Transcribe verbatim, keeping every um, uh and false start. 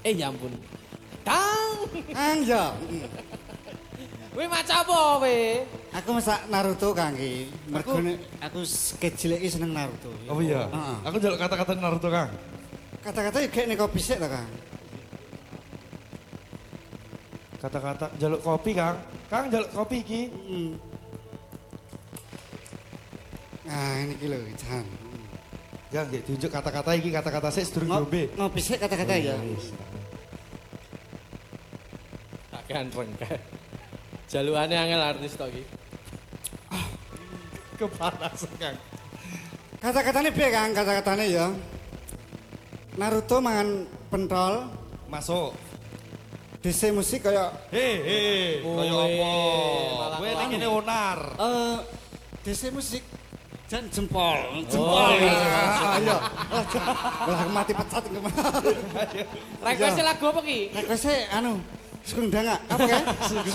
Eh ya ampun. Kang. Kang ya. Kowe maca apa kowe? Aku masak Naruto Kang iki. Mergo aku kecil iki seneng Naruto. Oh iya. Heeh. Aku njaluk kata-kata Naruto, Kang. Kata-kata ya kayak nih kopi sik ta Kang. Kata-kata njaluk kopi, Kang. Kang njaluk kopi iki. Mm. Nah, ini iki lho, Jan. Jangan nggih diunjuk kata-kata iki, kata-kata sik sedurung ngombe. Ngopi sik kata-kata ya. Akan rengke. Jalukane angel artis tok iki. Kepanasan, Kang. Kata-katane piye Kang? Kata-katane ya. Naruto mangan pentol, Masuk. D C musik kaya He he, kaya Kowe apa? malah Kowe nek ngelawan. kene onar. eh D C musik jan jempol, Oh, jempol. iya. Ayo. Lah mati pecat Request lagu apa ki? Request anu Sugeng Danga, apa kan?